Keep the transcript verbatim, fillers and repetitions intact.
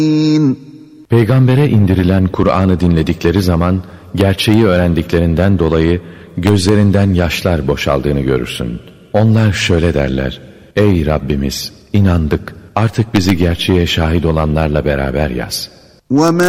Peygambere indirilen Kur'an'ı dinledikleri zaman gerçeği öğrendiklerinden dolayı gözlerinden yaşlar boşaldığını görürsün. Onlar şöyle derler: Ey Rabbimiz, inandık, artık bizi gerçeğe şahit olanlarla beraber yaz. وَمَا